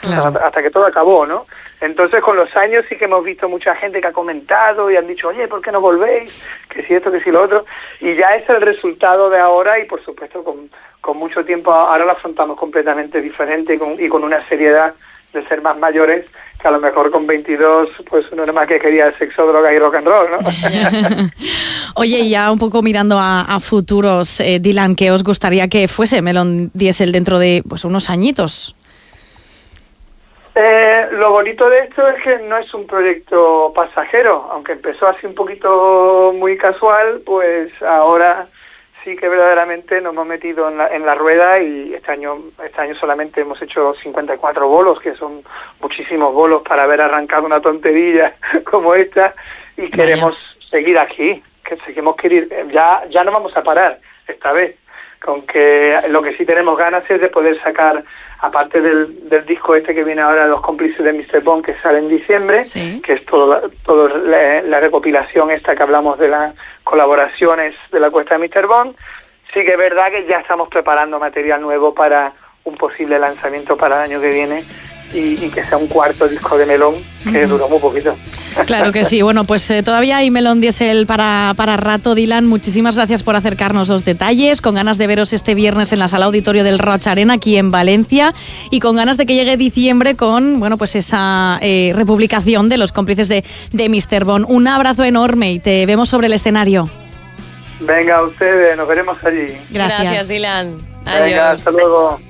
claro. Hasta que todo acabó, ¿no? Entonces, con los años sí que hemos visto mucha gente que ha comentado y han dicho, oye, ¿por qué no volvéis? Que si esto, que si lo otro. Y ya es el resultado de ahora y, por supuesto, con mucho tiempo, ahora lo afrontamos completamente diferente y con una seriedad de ser más mayores, que a lo mejor con 22, pues uno nada más que quería sexo, droga y rock and roll, ¿no? Oye, ya un poco mirando a futuros, Dylan, ¿qué os gustaría que fuese Melon Diesel dentro de pues unos añitos? Lo bonito de esto es que no es un proyecto pasajero, aunque empezó así un poquito muy casual, pues ahora sí que verdaderamente nos hemos metido en la rueda y este año solamente hemos hecho 54 bolos, que son muchísimos bolos para haber arrancado una tontería como esta, y queremos seguir aquí, ya no vamos a parar esta vez, con que lo que sí tenemos ganas es de poder sacar, aparte del disco este que viene ahora, Los cómplices de Mr. Bond, que sale en diciembre, sí, que es todo la recopilación esta que hablamos de las colaboraciones de la cuesta de Mr. Bond. Sí que es verdad que ya estamos preparando material nuevo para un posible lanzamiento para el año que viene y que sea un cuarto disco de Melón, que duró muy poquito. Claro que sí. Bueno, pues todavía hay Melón Diesel para rato, Dylan. Muchísimas gracias por acercarnos los detalles, con ganas de veros este viernes en la Sala Auditorio del Roig Arena, aquí en Valencia, y con ganas de que llegue diciembre con, bueno, pues esa republicación de Los cómplices de Mr. Bond. Un abrazo enorme y te vemos sobre el escenario. Venga, ustedes, nos veremos allí. Gracias, Dylan. Adiós. Venga, hasta luego.